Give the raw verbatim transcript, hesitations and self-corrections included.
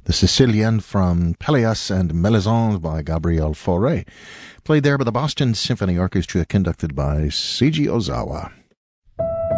The Sicilian from Pelléas and Mélisande by Gabriel Fauré, played there by the Boston Symphony Orchestra, conducted by Seiji Ozawa.